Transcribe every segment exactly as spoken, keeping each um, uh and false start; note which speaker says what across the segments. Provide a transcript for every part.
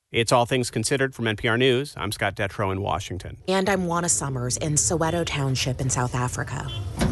Speaker 1: It's All Things Considered from N P R News. I'm Scott Detrow in Washington.
Speaker 2: And I'm Juana Summers in Soweto Township in South Africa.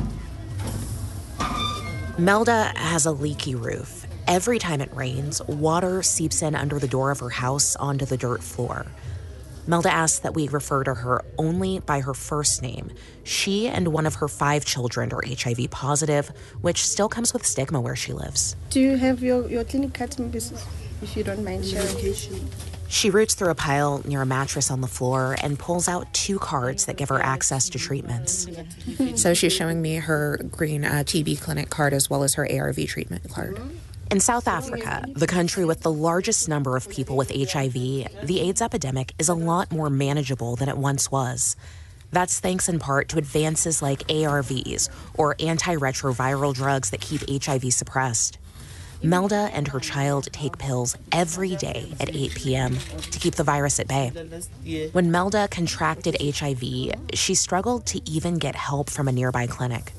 Speaker 2: Melda has a leaky roof. Every time it rains, water seeps in under the door of her house onto the dirt floor. Melda asks that we refer to her only by her first name. She and one of her five children are H I V positive, which still comes with stigma where she lives.
Speaker 3: Do you have your, your clinic card, Missus if you don't mind sharing?
Speaker 2: She roots through a pile near a mattress on the floor and pulls out two cards that give her access to treatments. So she's showing me her green uh, T B clinic card as well as her A R V treatment card. In South Africa, the country with the largest number of people with H I V, the AIDS epidemic is a lot more manageable than it once was. That's thanks in part to advances like A R Vs, or antiretroviral drugs that keep H I V suppressed. Melda and her child take pills every day at eight p.m. to keep the virus at bay. When Melda contracted H I V, she struggled to even get help from a nearby clinic.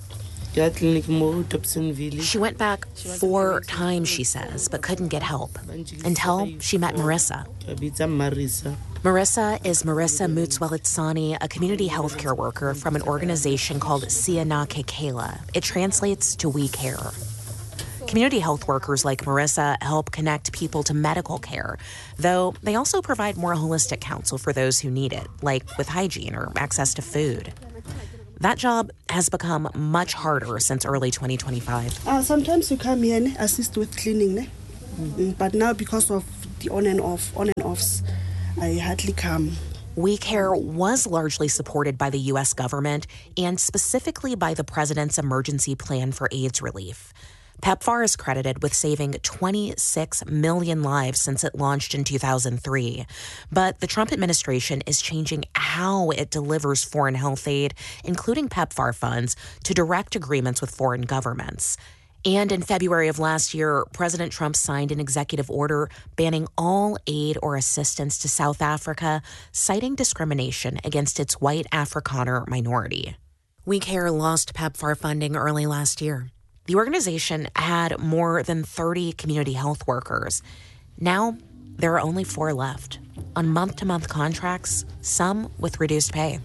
Speaker 2: She went back four times, she says, but couldn't get help until she met Marissa. Marissa is Marissa Mutswelitsani, a community healthcare worker from an organization called Siana Kekela. It translates to We Care. Community health workers like Marissa help connect people to medical care, though they also provide more holistic counsel for those who need it, like with hygiene or access to food. That job has become much harder since early twenty twenty-five.
Speaker 4: Uh, sometimes you come here and assist with cleaning, ne? Mm-hmm. But now because of the on and off, on and offs, I hardly come.
Speaker 2: We Care was largely supported by the U S government and specifically by the President's Emergency Plan for AIDS Relief. PEPFAR is credited with saving twenty-six million lives since it launched in two thousand three. But the Trump administration is changing how it delivers foreign health aid, including PEPFAR funds, to direct agreements with foreign governments. And in February of last year, President Trump signed an executive order banning all aid or assistance to South Africa, citing discrimination against its white Afrikaner minority. We Care lost PEPFAR funding early last year. The organization had more than thirty community health workers. Now, there are only four left, on month-to-month contracts, some with reduced pay.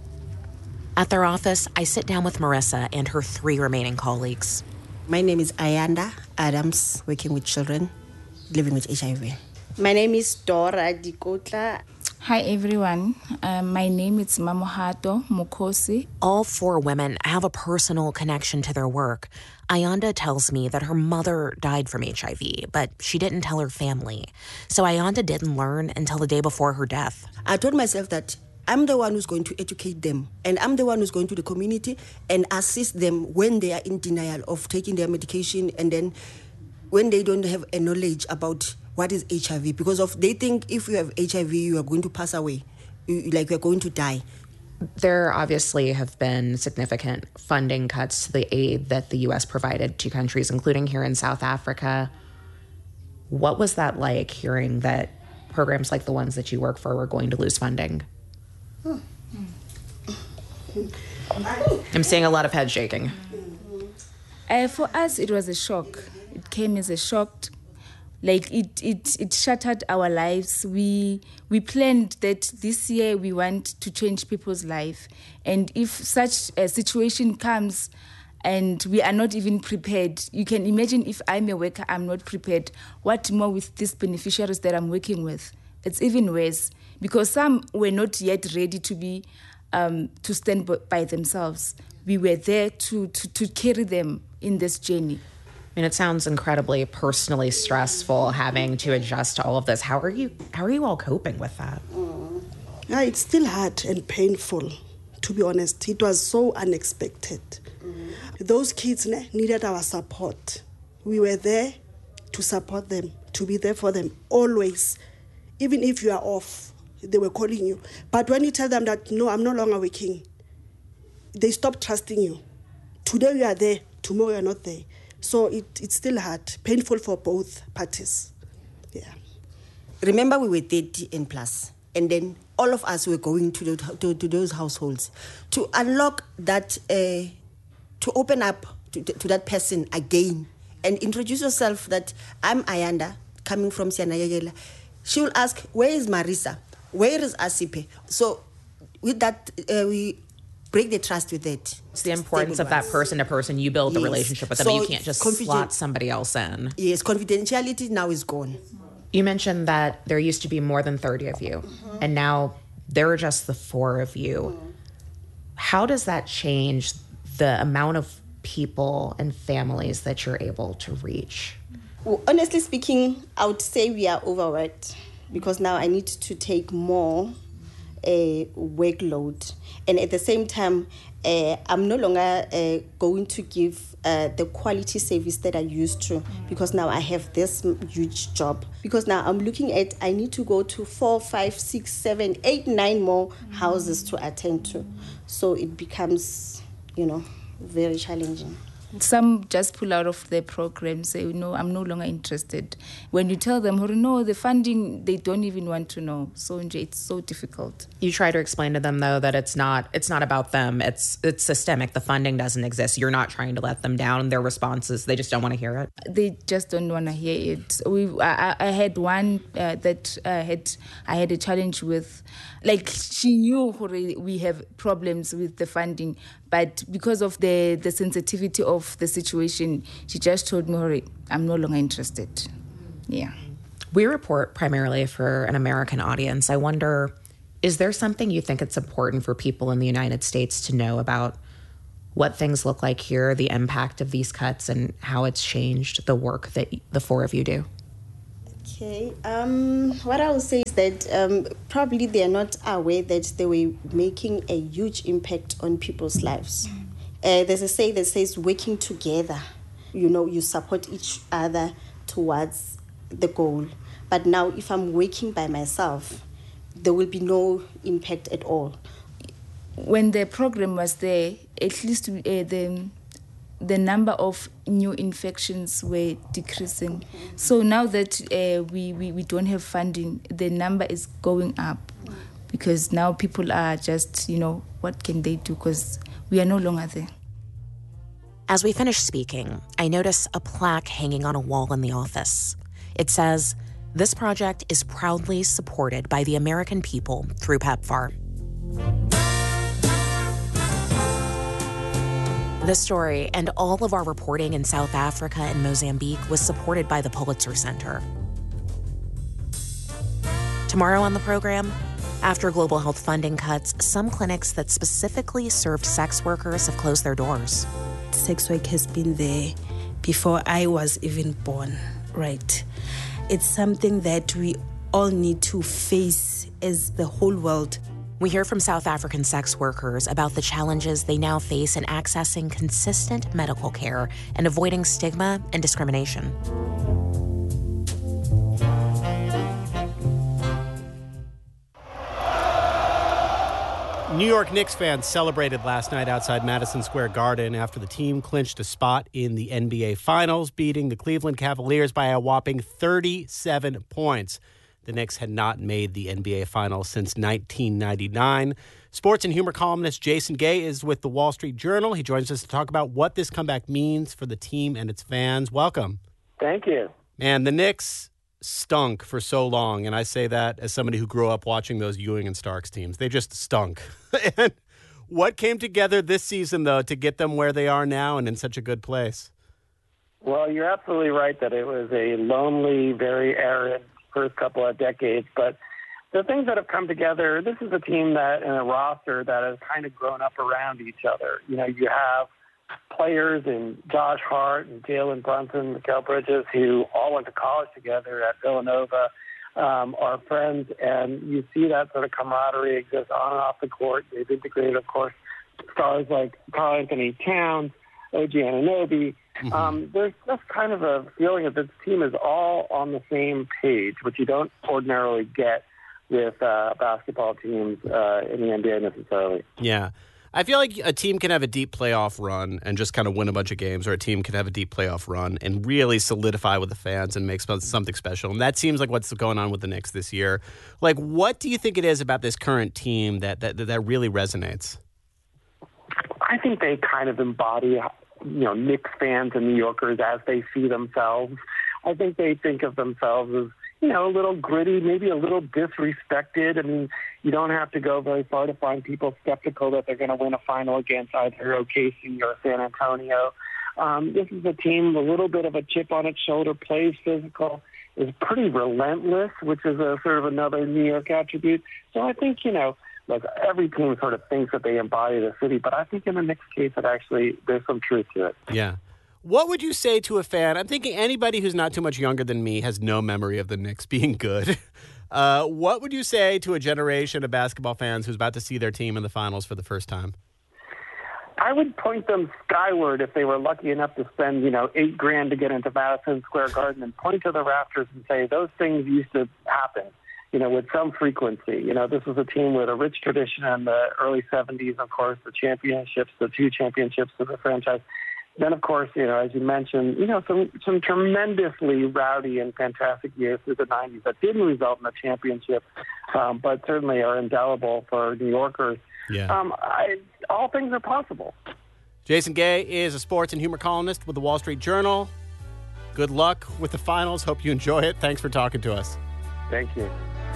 Speaker 2: At their office, I sit down with Marissa and her three remaining colleagues.
Speaker 5: My name is Ayanda Adams, working with children living with H I V.
Speaker 3: My name is Dora Dikotla.
Speaker 6: Hi, everyone. Um, my name is Mamohato Mukosi.
Speaker 2: All four women have a personal connection to their work. Ayanda tells me that her mother died from H I V, but she didn't tell her family. So Ayanda didn't learn until the day before her death.
Speaker 5: I told myself that I'm the one who's going to educate them, and I'm the one who's going to the community and assist them when they are in denial of taking their medication, and then when they don't have a knowledge about what is H I V, because of they think if you have H I V, you are going to pass away, you, like you're going to die.
Speaker 2: There obviously have been significant funding cuts to the aid that the U S provided to countries, including here in South Africa. What was that like, hearing that programs like the ones that you work for were going to lose funding? I'm seeing a lot of head shaking.
Speaker 6: Uh, for us, it was a shock. It came as a shock. Like, it, it, it shattered our lives. We we planned that this year we want to change people's life. And if such a situation comes and we are not even prepared, you can imagine if I'm a worker, I'm not prepared. What more with these beneficiaries that I'm working with? It's even worse, because some were not yet ready to be um, to stand by themselves. We were there to, to, to carry them in this journey.
Speaker 2: I mean, it sounds incredibly personally stressful having to adjust to all of this. How are you how are you all coping with that?
Speaker 4: Mm. Yeah, it's still hard and painful, to be honest. It was so unexpected. Mm. Those kids ne, needed our support. We were there to support them, to be there for them, always. Even if you are off, they were calling you. But when you tell them that, no, I'm no longer working, they stop trusting you. Today you are there, tomorrow you are not there. So it, it's still hard, painful for both parties. Yeah.
Speaker 5: Remember, we were thirty and plus, and then all of us were going to, the, to, to those households to unlock that, uh, to open up to, to that person again and introduce yourself that I'm Ayanda, coming from Siana Kekela. she will ask, where is Marisa? Where is Asipe? So with that, uh, we break the trust with it.
Speaker 2: It's the importance of that person to person. You build the
Speaker 5: Yes.
Speaker 2: relationship with them.
Speaker 5: So
Speaker 2: You can't just
Speaker 5: confident-
Speaker 2: slot somebody else in.
Speaker 5: Yes, confidentiality now is gone.
Speaker 2: You mentioned that there used to be more than thirty of you,
Speaker 5: Mm-hmm.
Speaker 2: and now there are just the four of you.
Speaker 5: Mm-hmm.
Speaker 2: How does that change the amount of people and families that you're able to reach?
Speaker 5: Well, honestly speaking, I would say we are overworked because now I need to take more uh, workload. And at the same time, uh, I'm no longer uh, going to give uh, the quality service that I used to because now I have this huge job. Because now I'm looking at, I need to go to four, five, six, seven, eight, nine more houses to attend to. So it becomes, you know, very challenging.
Speaker 6: Some just pull out of the program, say, no, I'm no longer interested. When you tell them, no, the funding, they don't even want to know. So it's so difficult.
Speaker 2: You try to explain to them, though, that it's not it's not about them. It's it's systemic. The funding doesn't exist. You're not trying to let them down. Their responses, they just don't want to hear it.
Speaker 6: They just don't want to hear it. We, I, I had one uh, that uh, had I had a challenge with, like she knew we have problems with the funding, but because of the, the sensitivity of the situation, she just told me, I'm no longer interested. Yeah.
Speaker 2: We report primarily for an American audience. I wonder, is there something you think it's important for people in the United States to know about what things look like here, the impact of these cuts, and how it's changed the work that the four of you do?
Speaker 5: Okay. Um, what I would say is that um, probably they are not aware that they were making a huge impact on people's lives. Uh, there's a say that says working together, you know, you support each other towards the goal. But now if I'm working by myself, there will be no impact at all.
Speaker 6: When the program was there, at least uh, the the number of new infections were decreasing. So now that uh, we, we, we don't have funding, the number is going up because now people are just, you know, what can they do? Because we are no longer there.
Speaker 2: As we finish speaking, I notice a plaque hanging on a wall in the office. It says, "This project is proudly supported by the American people through PEPFAR." This story and all of our reporting in South Africa and Mozambique was supported by the Pulitzer Center. Tomorrow on the program, after global health funding cuts, some clinics that specifically served sex workers have closed their doors.
Speaker 7: Sex work has been there before I was even born, right? It's something that we all need to face as the whole world.
Speaker 2: We hear from South African sex workers about the challenges they now face in accessing consistent medical care and avoiding stigma and discrimination.
Speaker 1: New York Knicks fans celebrated last night outside Madison Square Garden after the team clinched a spot in the N B A Finals, beating the Cleveland Cavaliers by a whopping thirty-seven points. The Knicks had not made the N B A Finals since nineteen ninety-nine. Sports and humor columnist Jason Gay is with the Wall Street Journal. He joins us to talk about what this comeback means for the team and its fans. Welcome.
Speaker 8: Thank you.
Speaker 1: Man, the Knicks stunk for so long, and I say that as somebody who grew up watching those Ewing and Starks teams. They just stunk. And what came together this season, though, to get them where they are now and in such a good place?
Speaker 8: Well, you're absolutely right that it was a lonely, very arid first couple of decades, but the things that have come together, this is a team that and a roster that has kind of grown up around each other. You know, you have players in Josh Hart and Jalen Brunson, Mikal Bridges, who all went to college together at Villanova, um, are friends, and you see that sort of camaraderie exist on and off the court. They've integrated, of course, stars like Karl Anthony Towns, O G Anunoby. Mm-hmm. Um, there's just kind of a feeling that this team is all on the same page, which you don't ordinarily get with uh, basketball teams uh, in the N B A necessarily.
Speaker 1: Yeah. I feel like a team can have a deep playoff run and just kind of win a bunch of games, or a team can have a deep playoff run and really solidify with the fans and make something special. And that seems like what's going on with the Knicks this year. Like, what do you think it is about this current team that that, that really resonates?
Speaker 8: I think they kind of embody, you know, Knicks fans and New Yorkers as they see themselves. I think they think of themselves as, you know, a little gritty, maybe a little disrespected. I mean, you don't have to go very far to find people skeptical that they're going to win a final against either O K C or San Antonio. Um, this is a team with a little bit of a chip on its shoulder, plays physical, is pretty relentless, which is a sort of another New York attribute. So I think, you know, look, every team sort of thinks that they embody the city, but I think in the Knicks case, it actually, there's some truth to it.
Speaker 1: Yeah. What would you say to a fan? I'm thinking anybody who's not too much younger than me has no memory of the Knicks being good. Uh, what would you say to a generation of basketball fans who's about to see their team in the finals for the first time?
Speaker 8: I would point them skyward if they were lucky enough to spend, you know, eight grand to get into Madison Square Garden, and point to the rafters and say those things used to happen, you know, with some frequency. You know, this was a team with a rich tradition in the early seventies, of course, the championships, the two championships of the franchise. Then, of course, you know, as you mentioned, you know, some, some tremendously rowdy and fantastic years through the nineties that didn't result in a championship, um, but certainly are indelible for New Yorkers.
Speaker 1: Yeah.
Speaker 8: Um, I, all things are possible.
Speaker 1: Jason Gay is a sports and humor columnist with the Wall Street Journal. Good luck with the finals. Hope you enjoy it. Thanks for talking to us.
Speaker 8: Thank you.